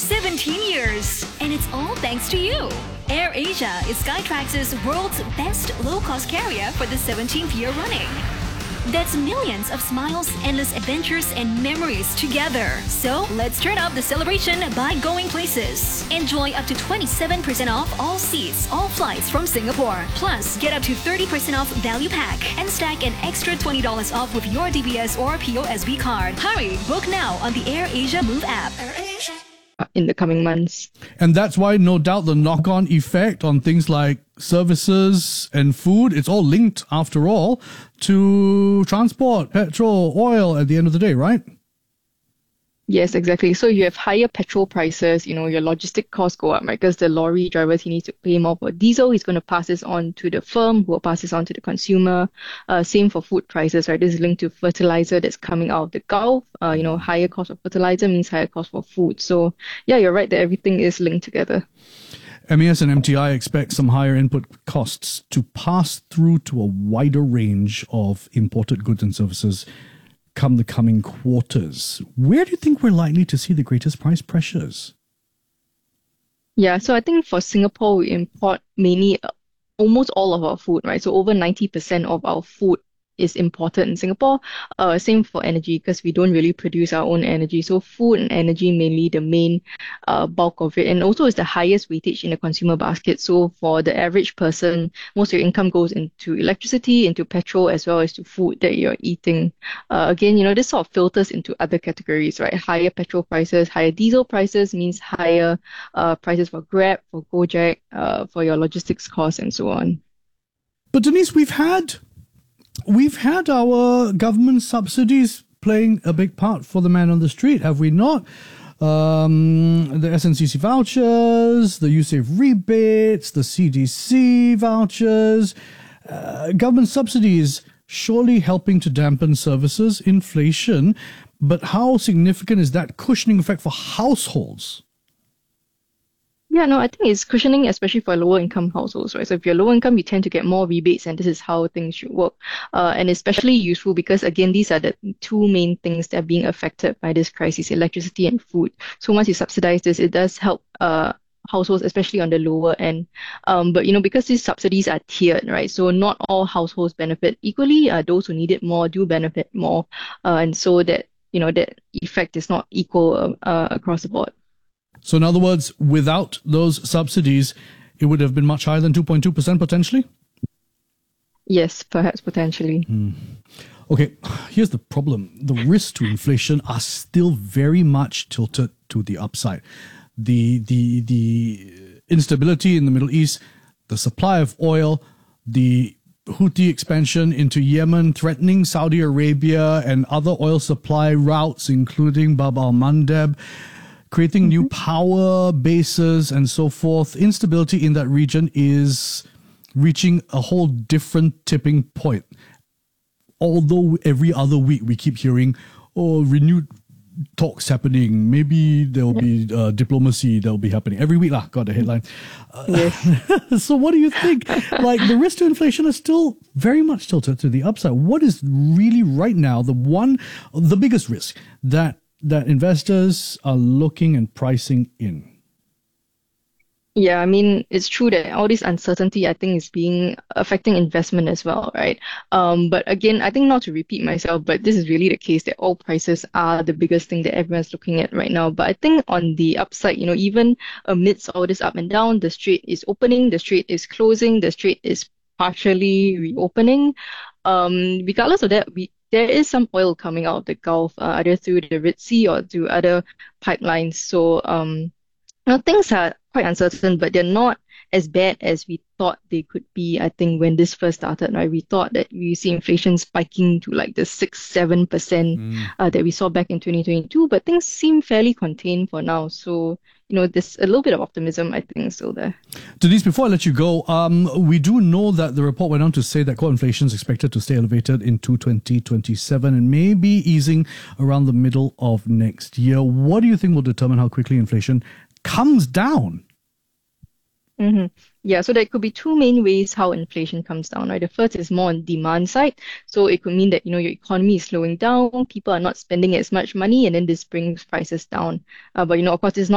17 years. And it's all thanks to you. AirAsia is Skytrax' world's best low-cost carrier for the 17th year running. That's millions of smiles, endless adventures, and memories together. So let's turn up the celebration by going places. Enjoy up to 27% off all seats, all flights from Singapore. Plus, get up to 30% off value pack and stack an extra $20 off with your DBS or POSB card. Hurry, book now on the AirAsia Move app. In the coming months. And that's why, no doubt, the knock-on effect on things like services and food, it's all linked, after all, to transport, petrol, oil at the end of the day, right? Yes, exactly. So you have higher petrol prices, your logistic costs go up, right? Because the lorry drivers, he needs to pay more for diesel. He's going to pass this on to the firm, who will pass this on to the consumer. Same for food prices, right? This is linked to fertilizer that's coming out of the Gulf. Higher cost of fertilizer means higher cost for food. So yeah, you're right that everything is linked together. MES and MTI expect some higher input costs to pass through to a wider range of imported goods and services come the coming quarters. Where do you think we're likely to see the greatest price pressures? Yeah, so I think for Singapore, we import mainly almost all of our food, right? So over 90% of our food is imported in Singapore. Same for energy, because we don't really produce our own energy. So food and energy mainly the main bulk of it. And also it's the highest weightage in the consumer basket. So for the average person, most of your income goes into electricity, into petrol, as well as to food that you're eating. Again, this sort of filters into other categories, right? Higher petrol prices, higher diesel prices means higher prices for Grab, for Gojek, for your logistics costs, and so on. But Denise, we've had our government subsidies playing a big part for the man on the street, have we not? The SNCC vouchers, the USAVE rebates, the CDC vouchers, government subsidies surely helping to dampen services, inflation. But how significant is that cushioning effect for households? Yeah, no, I think it's cushioning, especially for lower income households, right? So if you're low income, you tend to get more rebates, and this is how things should work. And especially useful because, again, these are the two main things that are being affected by this crisis, electricity and food. So once you subsidize this, it does help households, especially on the lower end. But, because these subsidies are tiered, right? So not all households benefit equally. Those who need it more do benefit more. And so that, that effect is not equal across the board. So in other words, without those subsidies, it would have been much higher than 2.2% potentially? Yes, perhaps potentially. Okay, here's the problem. The risks to inflation are still very much tilted to the upside. The instability in the Middle East, the supply of oil, the Houthi expansion into Yemen, threatening Saudi Arabia and other oil supply routes, including Bab al-Mandeb, creating new power bases and so forth. Instability in that region is reaching a whole different tipping point. Although every other week we keep hearing, renewed talks happening. Maybe there will be diplomacy that will be happening. Every week, got the headline. Yes. So what do you think? Like, the risk to inflation is still very much tilted to the upside. What is really right now the biggest risk that investors are looking and pricing in? Yeah, I mean, it's true that all this uncertainty, I think, is affecting investment as well, right? But again, I think not to repeat myself, but this is really the case that oil prices are the biggest thing that everyone's looking at right now. But I think on the upside, even amidst all this up and down, the strait is opening, the strait is closing, the strait is partially reopening. Regardless of that, there is some oil coming out of the Gulf, either through the Red Sea or through other pipelines. So, things are quite uncertain, but they're not as bad as we thought they could be, I think, when this first started, right? We thought that we see inflation spiking to like the 6-7% that we saw back in 2022, but things seem fairly contained for now. So, there's a little bit of optimism, I think, still there. Denise, before I let you go, we do know that the report went on to say that core inflation is expected to stay elevated into 2027 and maybe easing around the middle of next year. What do you think will determine how quickly inflation comes down? Mm-hmm. Yeah, so there could be two main ways how inflation comes down, right? The first is more on demand side. So it could mean that, your economy is slowing down, people are not spending as much money, and then this brings prices down. But, of course, it's not